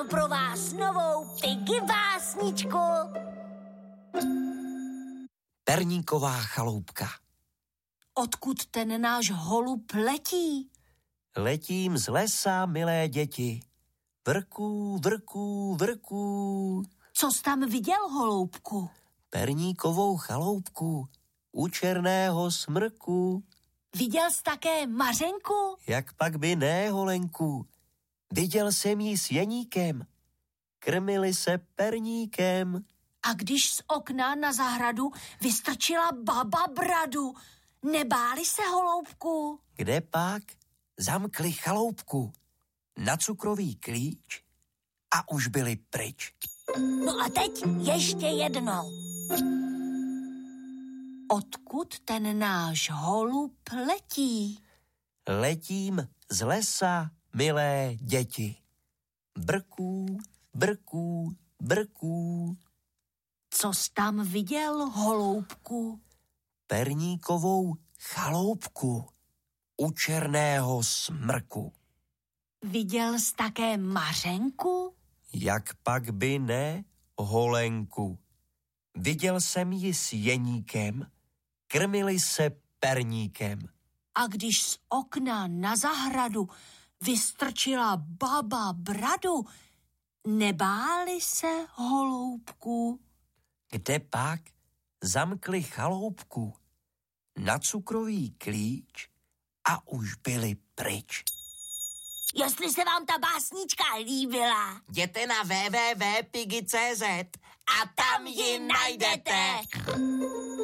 Mám pro vás novou Piggy básničku. Perníková chaloupka. Odkud ten náš holub letí? Letím z lesa, milé děti. Vrků, vrků, vrků. Co jsi tam viděl, holoubku? Perníkovou chaloupku u černého smrku. Viděl jsi také Mařenku? Jak pak by ne, holenku. Viděl jsem jí s jeníkem. Krmili se perníkem. A když z okna na zahradu vystrčila baba bradu, nebáli se, holoubku? Kde pak? Zamkli chaloupku na cukrový klíč a už byli pryč. No a teď ještě jednou. Odkud ten náš holub letí? Letím z lesa, milé děti. Brků, brků, brků. Co jsi tam viděl, holoubku? Perníkovou chaloupku u černého smrku. Viděl jsi také Mařenku? Jak pak by ne, holenku. Viděl jsem ji s jeníkem, krmili se perníkem. A když z okna na zahradu vystrčila baba bradu, nebáli se, holoubku? Kde pak? Zamkli chaloupku na cukrový klíč a už byli pryč. Jestli se vám ta básnička líbila, Jděte na www.piggy.cz a tam ji najdete.